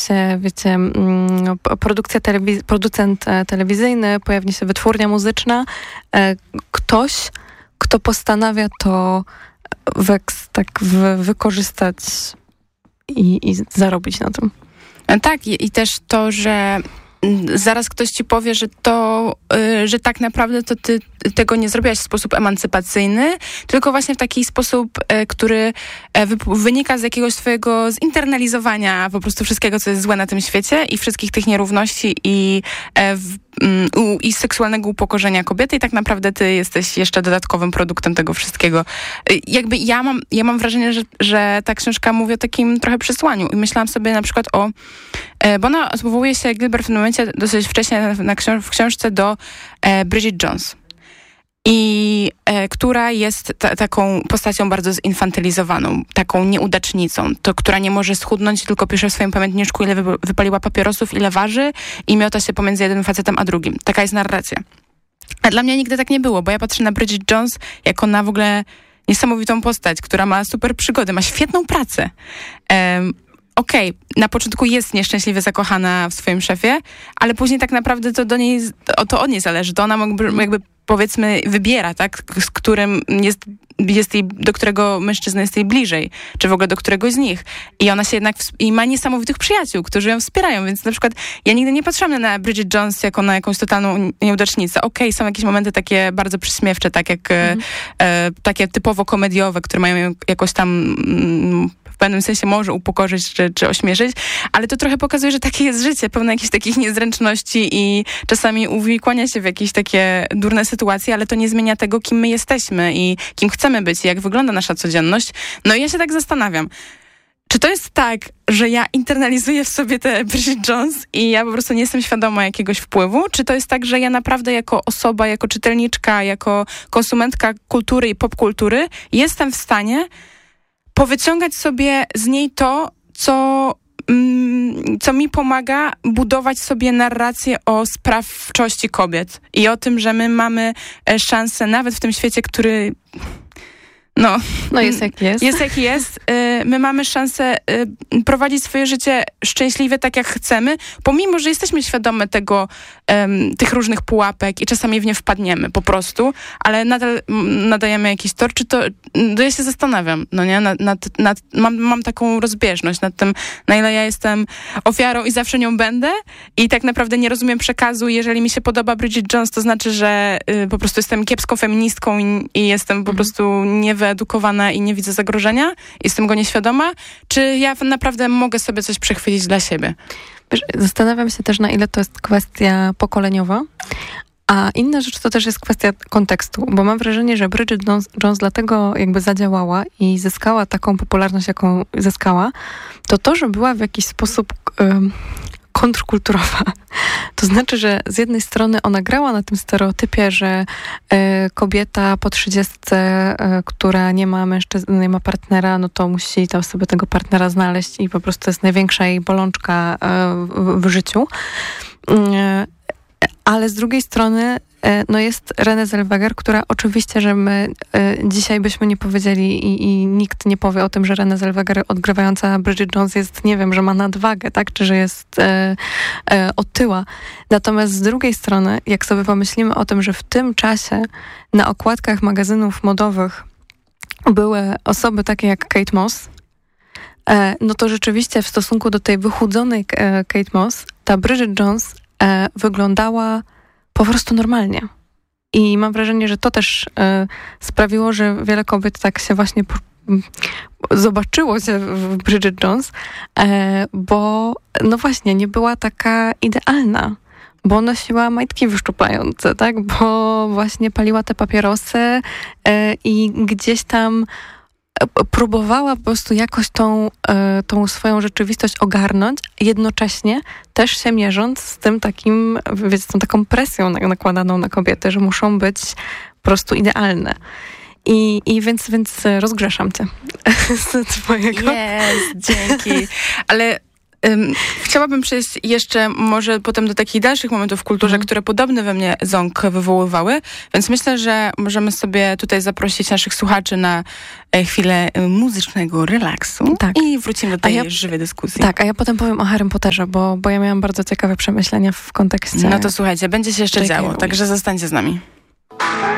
się, wiecie, producent telewizyjny, pojawni się wytwórnia muzyczna, ktoś, kto postanawia to wykorzystać i zarobić na tym. Tak, i też to, że zaraz ktoś ci powie, że tak naprawdę to ty tego nie zrobiłaś w sposób emancypacyjny, tylko właśnie w taki sposób, który wynika z jakiegoś swojego zinternalizowania po prostu wszystkiego, co jest złe na tym świecie i wszystkich tych nierówności i seksualnego upokorzenia kobiety i tak naprawdę ty jesteś jeszcze dodatkowym produktem tego wszystkiego. Jakby ja mam wrażenie, że ta książka mówi o takim trochę przesłaniu i myślałam sobie na przykład bo ona odwołuje się Gilbert w tym momencie dosyć wcześnie w książce do Bridget Jones. Która jest taką postacią bardzo zinfantylizowaną, taką nieudacznicą, która nie może schudnąć, tylko pisze w swoim pamiętniczku, ile wypaliła papierosów, ile waży i miota się pomiędzy jednym facetem a drugim. Taka jest narracja. A dla mnie nigdy tak nie było, bo ja patrzę na Bridget Jones jako na w ogóle niesamowitą postać, która ma super przygody, ma świetną pracę. Okej, na początku jest nieszczęśliwie zakochana w swoim szefie, ale później tak naprawdę to od niej zależy. To ona jakby powiedzmy wybiera, tak, z którym do którego mężczyzna jest jej bliżej, czy w ogóle do któregoś z nich. I ona się jednak i ma niesamowitych przyjaciół, którzy ją wspierają, więc na przykład ja nigdy nie patrzyłam na Bridget Jones jako na jakąś totalną nieudacznicę. Okej, są jakieś momenty takie bardzo przyśmiewcze, tak jak takie typowo komediowe, które mają jakoś tam w pewnym sensie może upokorzyć czy ośmieszyć, ale to trochę pokazuje, że takie jest życie, pełne jakichś takich niezręczności i czasami uwikłania się w jakieś takie durne sytuacje, ale to nie zmienia tego, kim my jesteśmy i kim chcemy być i jak wygląda nasza codzienność. No i ja się tak zastanawiam, czy to jest tak, że ja internalizuję w sobie tę Bridget Jones i ja po prostu nie jestem świadoma jakiegoś wpływu? Czy to jest tak, że ja naprawdę jako osoba, jako czytelniczka, jako konsumentka kultury i popkultury jestem w stanie powyciągać sobie z niej to, co mi pomaga budować sobie narrację o sprawczości kobiet i o tym, że my mamy szansę nawet w tym świecie, który jest jaki jest. Jest jaki jest. My mamy szansę prowadzić swoje życie szczęśliwie tak, jak chcemy, pomimo, że jesteśmy świadome tych różnych pułapek i czasami w nie wpadniemy po prostu, ale nadal nadajemy jakiś tor. Czy to ja się zastanawiam, no nie? Mam taką rozbieżność nad tym, na ile ja jestem ofiarą i zawsze nią będę i tak naprawdę nie rozumiem przekazu. Jeżeli mi się podoba Bridget Jones, to znaczy, że po prostu jestem kiepską feministką i jestem po prostu niewyedukowana i nie widzę zagrożenia, jestem go nieświadoma, czy ja naprawdę mogę sobie coś przechwycić dla siebie? Zastanawiam się też, na ile to jest kwestia pokoleniowa, a inna rzecz to też jest kwestia kontekstu, bo mam wrażenie, że Bridget Jones dlatego jakby zadziałała i zyskała taką popularność, jaką zyskała, to, że była w jakiś sposób kontrkulturowa. To znaczy, że z jednej strony ona grała na tym stereotypie, że kobieta po 30, która nie ma mężczyzny, nie ma partnera, no to musi tam sobie tego partnera znaleźć i po prostu jest największa jej bolączka w życiu. Ale z drugiej strony jest Renée Zellweger, która oczywiście, że my dzisiaj byśmy nie powiedzieli i nikt nie powie o tym, że Renée Zellweger odgrywająca Bridget Jones jest, nie wiem, że ma nadwagę, tak? Czy że jest otyła. Natomiast z drugiej strony, jak sobie pomyślimy o tym, że w tym czasie na okładkach magazynów modowych były osoby takie jak Kate Moss, no to rzeczywiście w stosunku do tej wychudzonej Kate Moss, ta Bridget Jones wyglądała po prostu normalnie. I mam wrażenie, że to też sprawiło, że wiele kobiet tak się właśnie zobaczyło się w Bridget Jones, bo no właśnie nie była taka idealna, bo nosiła majtki wyszczuplające, tak? Bo właśnie paliła te papierosy i gdzieś tam próbowała po prostu jakoś tą swoją rzeczywistość ogarnąć, jednocześnie też się mierząc z tym takim, z tą taką presją nakładaną na kobiety, że muszą być po prostu idealne. I więc rozgrzeszam cię z twojego. Jest, dzięki. Ale Chciałabym przejść jeszcze może potem do takich dalszych momentów w kulturze, które podobny we mnie ząg wywoływały, więc myślę, że możemy sobie tutaj zaprosić naszych słuchaczy na chwilę muzycznego relaksu i wrócimy do tej żywej dyskusji. Tak, a ja potem powiem o Harrym Potterze, bo ja miałam bardzo ciekawe przemyślenia w kontekście... No to słuchajcie, będzie się jeszcze działo, także zostańcie z nami.